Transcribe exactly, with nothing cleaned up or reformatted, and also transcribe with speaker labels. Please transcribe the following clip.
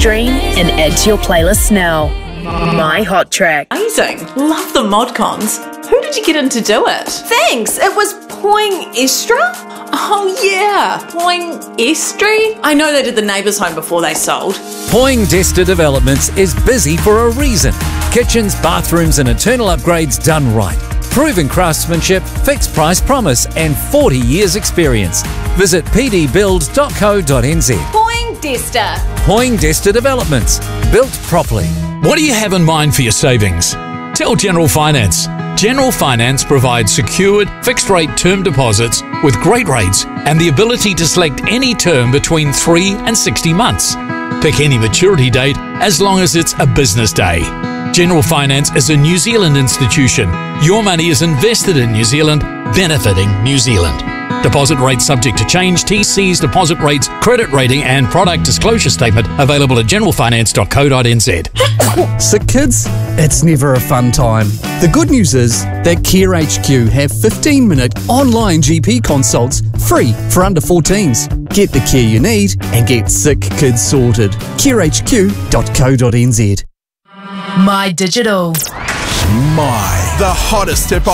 Speaker 1: stream, and add to your playlist now. My Hot Track.
Speaker 2: Amazing. Love the mod cons. Who did you get in to do it?
Speaker 3: Thanks. It was Poindexter.
Speaker 2: Oh yeah, Poindexter. I know they did the neighbours' home before they sold.
Speaker 4: Poindexter Developments is busy for a reason. Kitchens, bathrooms and internal upgrades done right. Proven craftsmanship, fixed price promise and forty years experience. Visit p d build dot co dot n z.
Speaker 3: Poindexter.
Speaker 4: Poindexter Developments. Built properly.
Speaker 5: What do you have in mind for your savings? Tell General Finance. General Finance provides secured, fixed-rate term deposits with great rates and the ability to select any term between three and sixty months. Pick any maturity date as long as it's a business day. General Finance is a New Zealand institution. Your money is invested in New Zealand, benefiting New Zealand. Deposit rates subject to change. T Cs, deposit rates, credit rating and product disclosure statement available at general finance dot co dot n z.
Speaker 6: Sick kids? It's never a fun time. The good news is that Care H Q have fifteen minute online G P consults free for under fourteens. Get the care you need and get sick kids sorted. care h q dot co dot n z.
Speaker 1: My Digital.
Speaker 7: My, the hottest tip